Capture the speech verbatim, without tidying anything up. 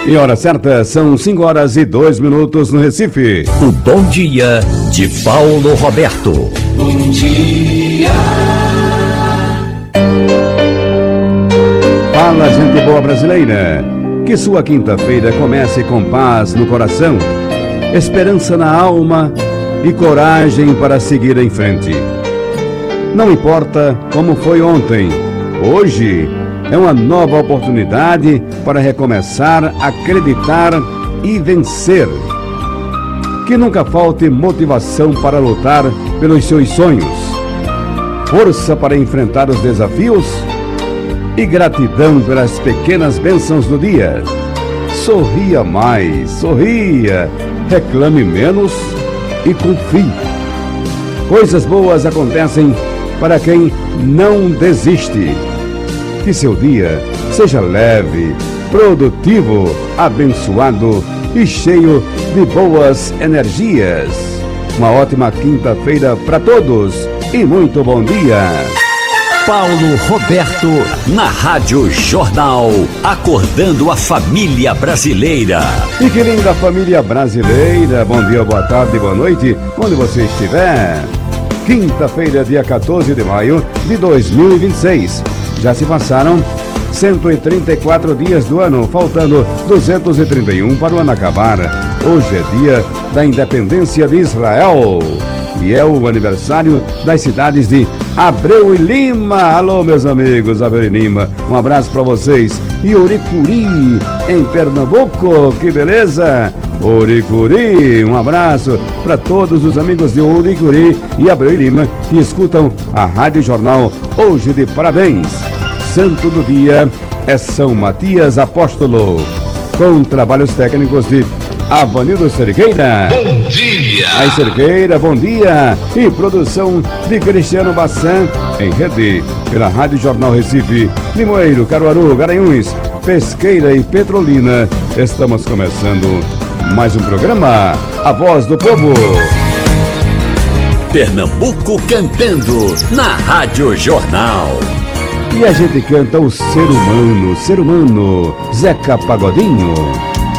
E hora certa, são cinco horas e dois minutos no Recife. O bom dia de Paulo Roberto. Bom dia. Fala, gente boa brasileira. Que sua quinta-feira comece com paz no coração, esperança na alma e coragem para seguir em frente. Não importa como foi ontem, hoje é uma nova oportunidade para recomeçar, acreditar e vencer. Que nunca falte motivação para lutar pelos seus sonhos, força para enfrentar os desafios e gratidão pelas pequenas bênçãos do dia. Sorria mais, sorria, reclame menos e confie. Coisas boas acontecem para quem não desiste. Que seu dia seja leve, produtivo, abençoado e cheio de boas energias. Uma ótima quinta-feira para todos e muito bom dia. Paulo Roberto, na Rádio Jornal, acordando a família brasileira. E que linda família brasileira, bom dia, boa tarde, boa noite, onde você estiver. Quinta-feira, dia quatorze de maio de dois mil e vinte e seis. Já se passaram cento e trinta e quatro dias do ano, faltando duzentos e trinta e um para o ano acabar. Hoje é dia da independência de Israel e é o aniversário das cidades de Abreu e Lima. Alô, meus amigos, Abreu e Lima, um abraço para vocês. E Uricuri, em Pernambuco, que beleza! Uricuri, um abraço para todos os amigos de Uricuri e Abreu e Lima que escutam a Rádio Jornal hoje de parabéns. Santo do dia é São Matias Apóstolo, com trabalhos técnicos de Avanildo Cerqueira. Bom dia. Aí Cerqueira, bom dia. E produção de Cristiano Bassan, em rede pela Rádio Jornal Recife, Limoeiro, Caruaru, Garanhuns, Pesqueira e Petrolina. Estamos começando mais um programa, A Voz do Povo. Pernambuco cantando na Rádio Jornal. E a gente canta o ser humano, ser humano, Zeca Pagodinho.